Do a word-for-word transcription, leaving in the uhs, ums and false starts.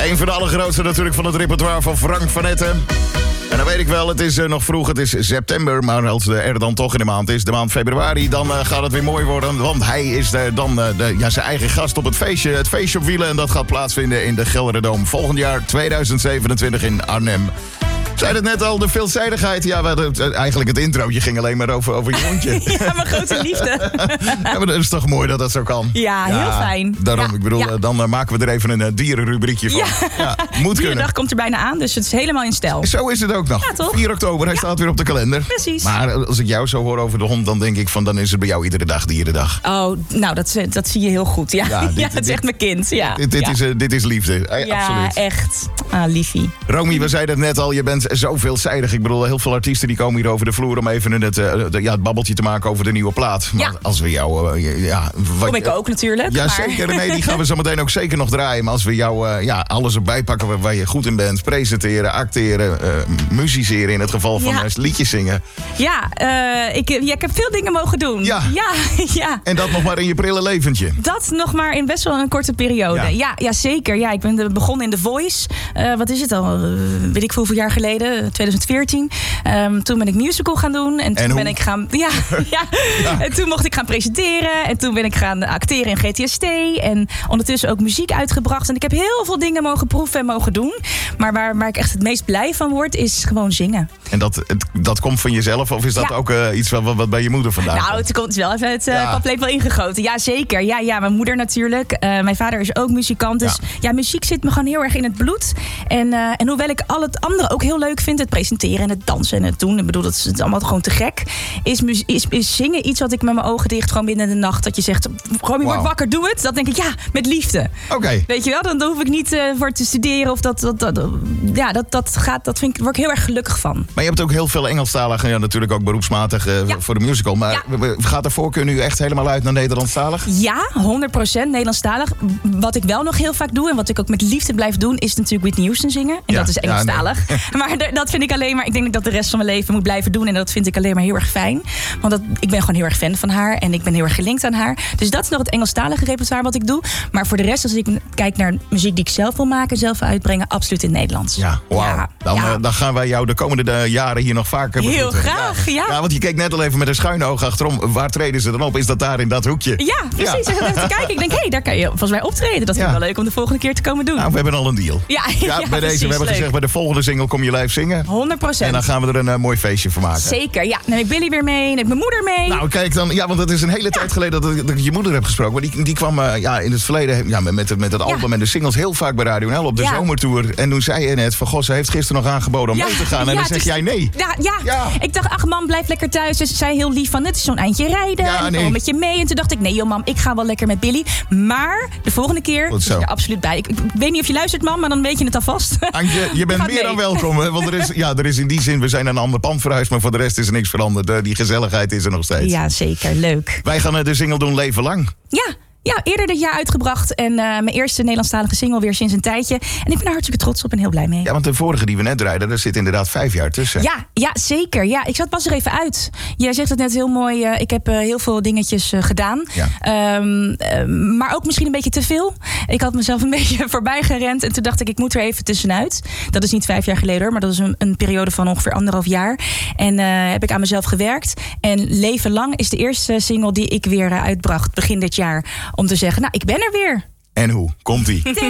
Een van de allergrootste natuurlijk van het repertoire van Frank van Etten. En dan weet ik wel, het is uh, nog vroeg, het is september. Maar als de er dan toch in de maand is, de maand februari... dan uh, gaat het weer mooi worden. Want hij is de, dan uh, de, ja, zijn eigen gast op het feestje. Het feestje op wielen. En dat gaat plaatsvinden in de Gelderdoom. Volgend jaar tweeduizend zevenentwintig in Arnhem. Ik zei het net al, de veelzijdigheid. Ja, we hadden, eigenlijk het introotje ging alleen maar over, over je hondje. Ja, mijn grote liefde. Ja, maar dat is toch mooi dat dat zo kan. Ja, heel ja, fijn. Daarom, ja, ik bedoel, ja. dan uh, maken we er even een uh, dierenrubriekje van. Ja, ja moet de kunnen. dag komt er bijna aan, dus het is helemaal in stijl. Zo is het ook nog. Ja, toch? vier oktober, hij ja. staat weer op de kalender. Precies. Maar als ik jou zo hoor over de hond, dan denk ik van, dan is het bij jou iedere dag dierendag. Oh, nou, dat, dat zie je heel goed. Ja, ja, dit, ja het is echt mijn kind. Ja. Dit, dit, ja. Is, uh, dit is liefde. Uh, ja, absoluut. echt. Ah, liefie. Romy, we zeiden het net al, je bent zo veelzijdig. Ik bedoel, heel veel artiesten die komen hier over de vloer om even het, uh, de, ja, het babbeltje te maken over de nieuwe plaat. Maar ja. als we jou... Uh, ja, wat, Kom ik ook natuurlijk. Ja, maar... zeker. Nee, die gaan we zo meteen ook zeker nog draaien. Maar als we jou uh, ja, alles erbij pakken waar, waar je goed in bent. Presenteren, acteren, uh, musiceren in het geval van ja. uh, liedjes zingen. Ja, uh, ik, ja, ik heb veel dingen mogen doen. Ja. Ja, ja. En dat nog maar in je prille leventje. Dat nog maar in best wel een korte periode. Ja, ja, ja zeker. Ja, ik ben begonnen in The Voice. Uh, wat is het al? Uh, weet ik hoeveel jaar geleden? twintig veertien. Um, toen ben ik musical gaan doen. En toen en ben ik gaan... Ja, ja. ja. En toen mocht ik gaan presenteren. En toen ben ik gaan acteren in G T S T. En ondertussen ook muziek uitgebracht. En ik heb heel veel dingen mogen proeven en mogen doen. Maar waar, waar ik echt het meest blij van word, is gewoon zingen. En dat, het, dat komt van jezelf? Of is dat ja. ook uh, iets wat, wat bij je moeder vandaan nou, komt? het komt wel even het uh, ja. paplepel ingegoten. Ja, zeker. Ja, ja, mijn moeder natuurlijk. Uh, mijn vader is ook muzikant. Dus ja. ja, muziek zit me gewoon heel erg in het bloed. En, uh, en hoewel ik al het andere ook heel leuk vind, het presenteren en het dansen en het doen. Ik bedoel, dat is allemaal gewoon te gek. Is, is, is zingen iets wat ik met mijn ogen dicht gewoon binnen de nacht, dat je zegt, Romy, word wow. wakker, doe het. Dat denk ik, ja, met liefde. Oké. Okay. Weet je wel, dan, dan hoef ik niet uh, voor te studeren of dat, dat, dat ja, dat, dat gaat, dat vind ik, word ik heel erg gelukkig van. Maar je hebt ook heel veel Engelstaligen, ja, natuurlijk ook beroepsmatig uh, ja. voor de musical. Maar ja. gaat de voorkeur nu echt helemaal uit naar Nederlandstalig? Ja, honderd procent Nederlandstalig. Wat ik wel nog heel vaak doe en wat ik ook met liefde blijf doen, is natuurlijk Whitney Houston zingen. En ja. dat is Engelstalig. Ja, nee. Maar d- dat vind ik alleen maar, ik denk dat ik dat de rest van mijn leven moet blijven doen. En dat vind ik alleen maar heel erg fijn. Want dat, ik ben gewoon heel erg fan van haar. En ik ben heel erg gelinkt aan haar. Dus dat is nog het Engelstalige repertoire wat ik doe. Maar voor de rest, als ik kijk naar muziek die ik zelf wil maken, zelf wil uitbrengen, absoluut in het Nederlands. Ja, wauw. Ja, dan, ja. Uh, dan gaan wij jou de komende uh, jaren hier nog vaker begroeten. Heel graag, ja. ja. Ja, want je keek net al even met een schuine oog achterom. Waar treden ze dan op? Is dat daar in dat hoekje? Ja, precies. Ja. Ik zat even te kijken. Ik denk, hé, hey, daar kan je volgens mij optreden. Dat vind ik ja. wel leuk om de volgende keer te komen doen. Nou, we hebben al een deal. Ja, ja, ja, bij precies, deze, we hebben leuk. gezegd, bij de volgende single kom je live zingen. honderd procent. En dan gaan we er een uh, mooi feestje van maken. Zeker, ja. Dan heb ik Billy weer mee. Dan heb ik mijn moeder mee. Nou, kijk dan. Ja, want het is een hele ja. tijd geleden dat ik, dat ik je moeder heb gesproken. Maar die, die kwam uh, ja, in het verleden ja, met, met, met het album ja. en de singles heel vaak bij Radio N L op de ja. zomertour. En toen zei je net van, goh, ze heeft gisteren nog aangeboden om ja. mee te gaan. En ja, dan zeg dus, jij nee. Ja, ja. ja, ik dacht, ach man, blijf lekker thuis. Dus ze zei heel lief van, het is zo'n eindje rijden. Ja, en nee. kom met je mee. En toen dacht ik, nee joh mam, ik ga wel lekker met Billy. Maar de volgende keer is er absoluut bij. Ik, ik weet niet of je luistert mam, maar dan weet je het alvast. Antje, je bent meer mee. dan welkom. Hè? Want er is, ja, er is in die zin, we zijn naar een ander pand verhuisd. Maar voor de rest is er niks veranderd. Uh, die gezelligheid is er nog steeds. Ja, zeker. Leuk. Wij gaan uh, de single doen Leven Lang. Ja. Ja, eerder dit jaar uitgebracht. En uh, mijn eerste Nederlandstalige single weer sinds een tijdje. En ik ben er hartstikke trots op en heel blij mee. Ja, want de vorige die we net draaiden, daar zit inderdaad vijf jaar tussen. Ja, ja, zeker. Ja, ik zat pas er even uit. Jij zegt het net heel mooi. Uh, ik heb uh, heel veel dingetjes uh, gedaan. Ja. Um, uh, maar ook misschien een beetje te veel. Ik had mezelf een beetje voorbij gerend. En toen dacht ik, ik moet er even tussenuit. Dat is niet vijf jaar geleden hoor. Maar dat is een, een periode van ongeveer anderhalf jaar. En uh, heb ik aan mezelf gewerkt. En Leven Lang is de eerste single die ik weer uh, uitbracht begin dit jaar. Om te zeggen, nou, ik ben er weer. En hoe? Komt-ie?